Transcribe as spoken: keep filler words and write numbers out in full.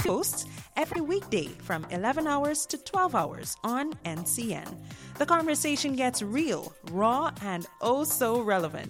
hosts every weekday from eleven hours to twelve hours on N C N. The conversation gets real, raw, and oh so relevant.